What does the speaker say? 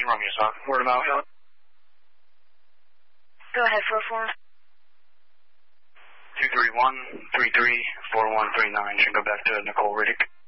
Romeo, so word of mouth. Go ahead, 44. 231-33-4139. Should go back to Nicole Riddick.